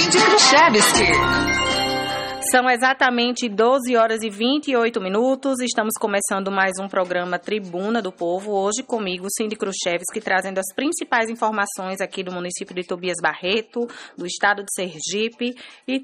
Cindy Kruszewski. São exatamente 12 horas e 28 minutos. Estamos começando mais um programa Tribuna do Povo. Hoje comigo, Cindy Kruszewski, trazendo as principais informações aqui do município de Tobias Barreto, do estado de Sergipe e